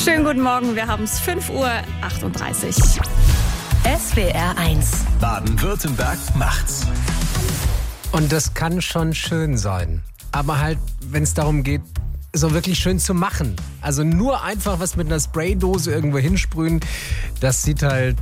Schönen guten Morgen, wir haben es 5:38 Uhr. SWR 1. Baden-Württemberg macht's. Und das kann schon schön sein. Aber halt, wenn es darum geht, so wirklich schön zu machen. Also nur einfach was mit einer Spraydose irgendwo hinsprühen, das sieht halt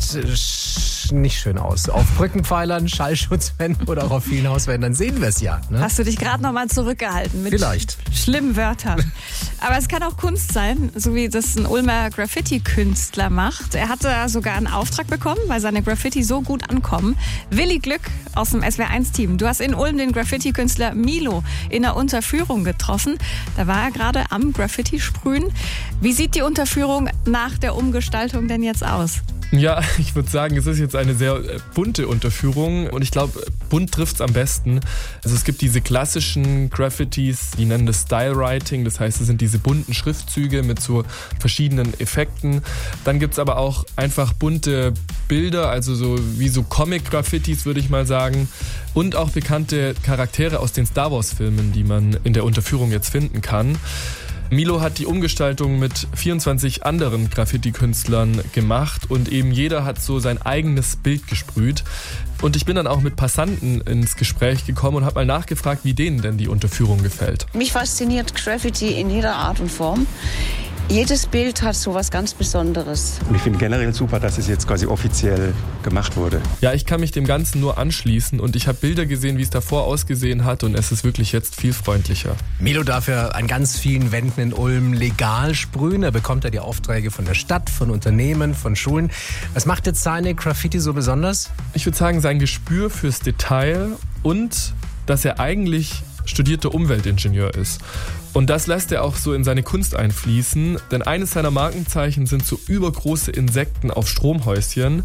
nicht schön aus. Auf Brückenpfeilern, Schallschutzwänden oder auch auf vielen Hauswänden sehen wir es ja. Ne? Hast du dich gerade noch mal zurückgehalten mit Vielleicht schlimmen Wörtern. Aber es kann auch Kunst sein, so wie das ein Ulmer Graffiti-Künstler macht. Er hatte sogar einen Auftrag bekommen, weil seine Graffiti so gut ankommen. Willi Glück aus dem SWR1-Team. Du hast in Ulm den Graffiti-Künstler Milo in der Unterführung getroffen. Da war er gerade am Graffiti-Sprühen. Wie sieht die Unterführung nach der Umgestaltung denn jetzt aus? Ja, ich würde sagen, es ist jetzt eine sehr bunte Unterführung und ich glaube, bunt trifft's am besten. Also es gibt diese klassischen Graffitis, die nennen das Style Writing, das heißt, es sind diese bunten Schriftzüge mit so verschiedenen Effekten. Dann gibt's aber auch einfach bunte Bilder, also so wie so Comic-Graffitis, würde ich mal sagen. Und auch bekannte Charaktere aus den Star Wars-Filmen, die man in der Unterführung jetzt finden kann. Milo hat die Umgestaltung mit 24 anderen Graffiti-Künstlern gemacht und eben jeder hat so sein eigenes Bild gesprüht. Und ich bin dann auch mit Passanten ins Gespräch gekommen und habe mal nachgefragt, wie denen denn die Unterführung gefällt. Mich fasziniert Graffiti in jeder Art und Form. Jedes Bild hat so was ganz Besonderes. Und ich finde generell super, dass es jetzt quasi offiziell gemacht wurde. Ja, ich kann mich dem Ganzen nur anschließen und ich habe Bilder gesehen, wie es davor ausgesehen hat und es ist wirklich jetzt viel freundlicher. Milo darf ja an ganz vielen Wänden in Ulm legal sprühen. Er bekommt ja die Aufträge von der Stadt, von Unternehmen, von Schulen. Was macht jetzt seine Graffiti so besonders? Ich würde sagen, sein Gespür fürs Detail und dass er eigentlich studierter Umweltingenieur ist. Und das lässt er auch so in seine Kunst einfließen, denn eines seiner Markenzeichen sind so übergroße Insekten auf Stromhäuschen.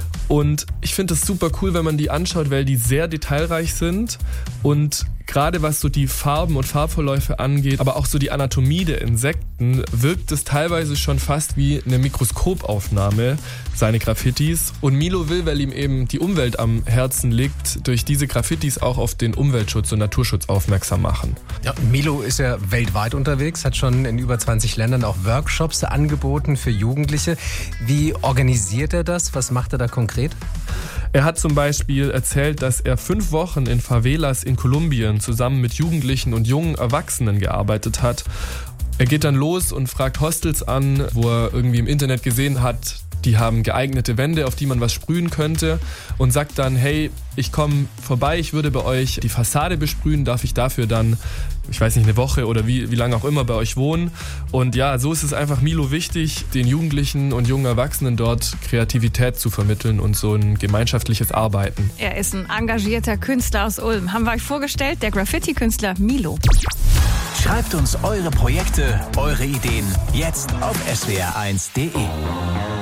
Und ich finde das super cool, wenn man die anschaut, weil die sehr detailreich sind und gerade was so die Farben und Farbverläufe angeht, aber auch so die Anatomie der Insekten, wirkt es teilweise schon fast wie eine Mikroskopaufnahme, seine Graffitis. Und Milo will, weil ihm eben die Umwelt am Herzen liegt, durch diese Graffitis auch auf den Umweltschutz und Naturschutz aufmerksam machen. Ja, Milo ist ja weltweit unterwegs, hat schon in über 20 Ländern auch Workshops angeboten für Jugendliche. Wie organisiert er das? Was macht er da konkret? Er hat zum Beispiel erzählt, dass er 5 Wochen in Favelas in Kolumbien zusammen mit Jugendlichen und jungen Erwachsenen gearbeitet hat. Er geht dann los und fragt Hostels an, wo er irgendwie im Internet gesehen hat, die haben geeignete Wände, auf die man was sprühen könnte und sagt dann, hey, ich komme vorbei, ich würde bei euch die Fassade besprühen, darf ich dafür dann, ich weiß nicht, eine Woche oder wie lange auch immer bei euch wohnen. Und ja, so ist es einfach Milo wichtig, den Jugendlichen und jungen Erwachsenen dort Kreativität zu vermitteln und so ein gemeinschaftliches Arbeiten. Er ist ein engagierter Künstler aus Ulm. Haben wir euch vorgestellt, der Graffiti-Künstler Milo. Schreibt uns eure Projekte, eure Ideen jetzt auf swr1.de.